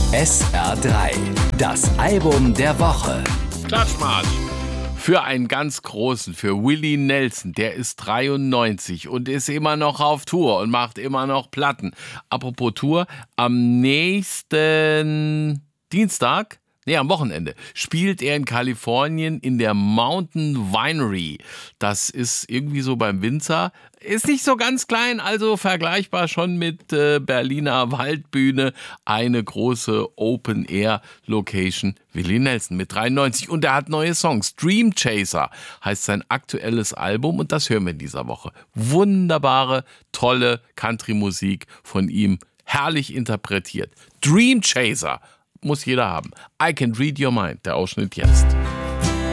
SR3, das Album der Woche. Klatschmarsch. Für einen ganz großen, für Willie Nelson, der ist 93 und ist immer noch auf Tour und macht immer noch Platten. Apropos Tour, am nächsten Dienstag, am Wochenende, spielt er in Kalifornien in der Mountain Winery. Das ist irgendwie so beim Winzer. Ist nicht so ganz klein, also vergleichbar schon mit Berliner Waldbühne. Eine große Open-Air-Location. Willie Nelson mit 93 und er hat neue Songs. Dream Chaser heißt sein aktuelles Album und das hören wir in dieser Woche. Wunderbare, tolle Country-Musik von ihm, herrlich interpretiert. Dream Chaser muss jeder haben. I Can Read Your Mind, der Ausschnitt jetzt.